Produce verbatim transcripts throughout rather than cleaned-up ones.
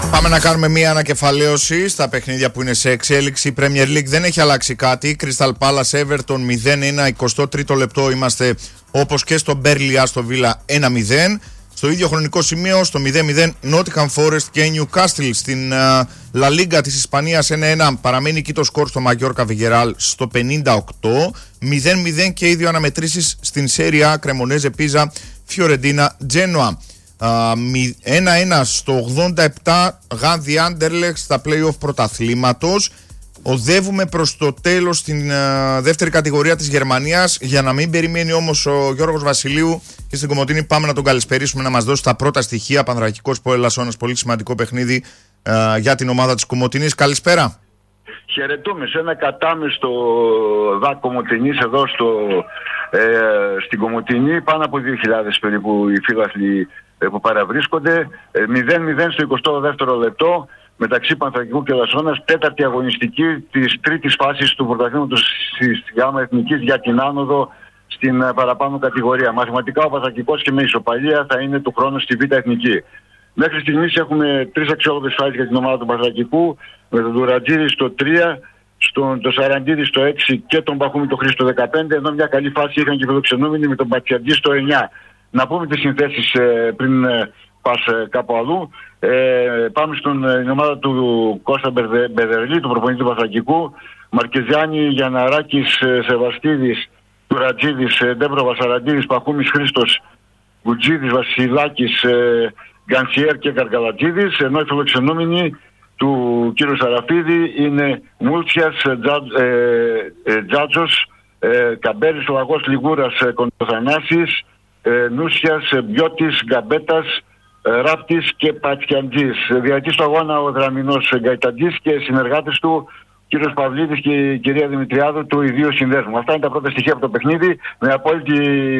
Πάμε να κάνουμε μία ανακεφαλαίωση στα παιχνίδια που είναι σε εξέλιξη. Η Premier League δεν έχει αλλάξει κάτι. Crystal Palace Everton μηδέν ένα, εικοστό τρίτο λεπτό είμαστε όπως και στο Burnley Aston Villa ένα μηδέν. Στο ίδιο χρονικό σημείο, στο μηδέν μηδέν, Nottingham Forest και Newcastle. Στην uh, La Liga της Ισπανίας ένα ένα παραμένει εκεί το σκορ στο Mallorca Villarreal στο πενήντα οκτώ. μηδέν μηδέν και οι δύο αναμετρήσεις στην Serie A, Cremonese Pisa, Fiorentina Genoa. ένα ένα στο ογδόντα επτά, Γάνδι Άντερλεχτ στα play-off πρωταθλήματος. Οδεύουμε προς το τέλος στην uh, δεύτερη κατηγορία της Γερμανίας. Για να μην περιμένει όμως ο Γιώργος Βασιλείου και στην Κομοτηνή, πάμε να τον καλησπερίσουμε να μας δώσει τα πρώτα στοιχεία. Πανδρακικός ΠΟΕΛ Λασσώνας, πολύ σημαντικό παιχνίδι uh, για την ομάδα της Κομοτηνής. Καλησπέρα. Χαιρετούμε σε ένα κατάμεστο δά Κομοτηνής εδώ στο, ε, στην Κομοτηνή. Πάνω από δύο χιλιάδες περίπου οι φίλαθλοι ε, που παραβρίσκονται. ε, μηδέν μηδέν στο εικοστό δεύτερο λεπτό μεταξύ Πανθρακικού και Λασσώνας, τέταρτη αγωνιστική της τρίτης φάσης του πρωταθλήματος της ΓΑΜΑ Εθνικής για την άνοδο στην uh, παραπάνω κατηγορία. Μαθηματικά ο Πανθρακικός και με ισοπαλία θα είναι του χρόνου στη Β' Εθνική. Μέχρι στιγμής έχουμε τρεις αξιόλογες φάσεις για την ομάδα του Πανθρακικού, με τον Τουρατζίδη στο τρία, στον το Σαραντίδη στο έξι και τον Παχούμη το Χρήστο δεκαπέντε, ενώ μια καλή φάση είχαν και οι φιλοξενούμενοι με τον Πατσιαντή στο εννιά. Να πούμε τις συνθέσεις ε, πριν ε, πας ε, κάπου αλλού. Ε, πάμε στην ε, ομάδα του Κώστα Μπεδερλή, του προπονητή του Πανθρακικού. Μαρκεζιάννη, Γιανναράκης, ε, Σεβαστίδης, Τουρατζίδης, ε, Ντέμπρο Βασαραντίδης, Παχούμης Χρήστος, Γκουτζίδης, Βασιλάκης, ε, Γκανσιέρ και Καρκαλατζίδης, ενώ οι φιλοξενούμενοι του κ. Σαραφίδη είναι Μούλτσιας, Τζα, ε, ε, Τζάτζος, ε, Καμπέρης, Λαγός, Λιγούρας, ε, Κοντοθανάσης, ε, Νούσιας, ε, Μπιώτης, Γκαμπέτας, ε, Ράπτης και Πατσιαντζής. Διαρκεί στο αγώνα ο Δραμηνός Γκαϊταντζής και συνεργάτες του κύριος Παυλίδης και η κυρία Δημητριάδου του ιδίου συνδέσμου. Αυτά είναι τα πρώτα στοιχεία από το παιχνίδι, με απόλυτη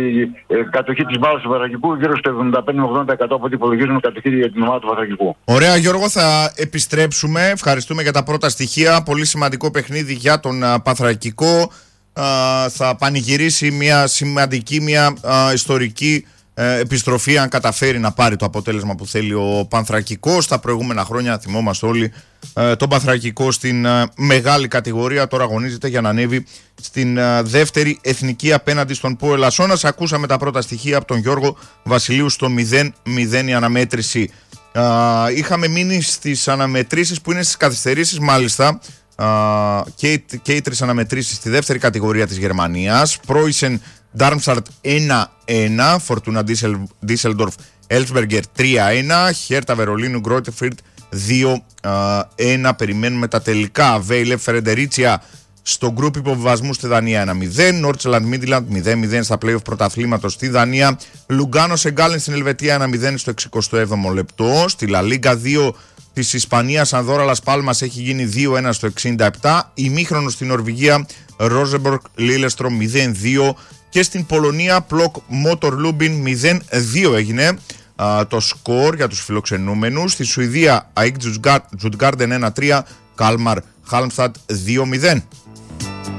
ε, κατοχή της μπάλας του Πανθρακικού, γύρω στο εβδομήντα πέντε με ογδόντα τοις εκατό από ό,τι υπολογίζουμε κατοχή για την ομάδα του Πανθρακικού. Ωραία, Γιώργο, θα επιστρέψουμε. Ευχαριστούμε για τα πρώτα στοιχεία. Πολύ σημαντικό παιχνίδι για τον uh, Πανθρακικό. Uh, θα πανηγυρίσει μια σημαντική, μια uh, ιστορική Ε, επιστροφή, αν καταφέρει να πάρει το αποτέλεσμα που θέλει ο Πανθρακικός. Τα προηγούμενα χρόνια θυμόμαστε όλοι ε, τον Πανθρακικό στην ε, μεγάλη κατηγορία. Τώρα αγωνίζεται για να ανέβει στην ε, δεύτερη εθνική απέναντι στον ΠΟΕΛ Λασσώνας. Ακούσαμε τα πρώτα στοιχεία από τον Γιώργο Βασιλείου στο μηδέν μηδέν η αναμέτρηση. Ε, είχαμε μείνει στις αναμετρήσεις που είναι στις καθυστερήσεις μάλιστα. Uh, και, και οι τρεις αναμετρήσεις στη δεύτερη κατηγορία της Γερμανίας. Πρόισεν Ντάρμσταρτ ένα ένα, Φορτούνα Ντίσελντορφ Έλσμπεργκερ τρία ένα, Χέρτα Βερολίνου Γκρότεφιρτ δύο ένα. Περιμένουμε τα τελικά. Βέιλε Φερεντερίτσια στο γκρουπ υποβιβασμού στη Δανία ένα μηδέν, Νόρτσελαντ Μίντιλαντ μηδέν μηδέν στα play-off πρωταθλήματος στη Δανία, Λουγκάνο Σεγκάλεν στην Ελβετία ένα μηδέν στο εξηκοστό έβδομο λεπτό. Στη Λα Λίγκα δύο της Ισπανίας, Ανδόρα Λας Πάλμας έχει γίνει δύο ένα στο εξήντα επτά. Ημίχρονο στην Νορβηγία, Ρόζεμπορκ Λίλεστρο μηδέν δύο. Και στην Πολωνία, Πλοκ Μότορ Λούμπιν μηδέν δύο έγινε α, το σκορ για τους φιλοξενούμενους. Στη Σουηδία, ΑΕΚ Τζουτγκάρντεν ένα τρία, Καλμαρ Χάλμσταντ δύο μηδέν.